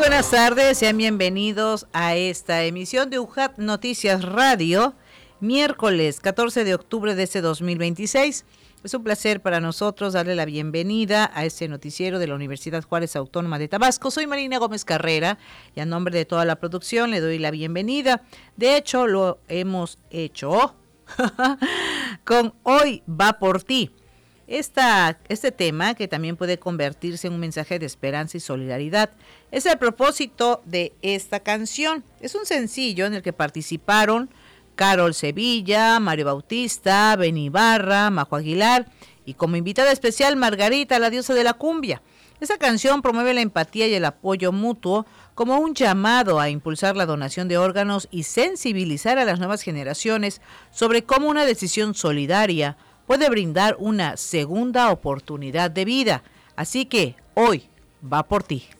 buenas tardes, sean bienvenidos a esta emisión de UJAT Noticias Radio, miércoles 14 de octubre de este 2026. Es un placer para nosotros darle la bienvenida a este noticiero de la Universidad Juárez Autónoma de Tabasco. Soy Marina Gómez Carrera y a nombre de toda la producción le doy la bienvenida. De hecho, lo hemos hecho con Hoy va por ti. Este tema, que también puede convertirse en un mensaje de esperanza y solidaridad, es el propósito de esta canción. Es un sencillo en el que participaron Carol Sevilla, Mario Bautista, Beni Barra, Majo Aguilar y como invitada especial Margarita, la diosa de la cumbia. Esta canción promueve la empatía y el apoyo mutuo como un llamado a impulsar la donación de órganos y sensibilizar a las nuevas generaciones sobre cómo una decisión solidaria puede brindar una segunda oportunidad de vida. Así que hoy va por ti.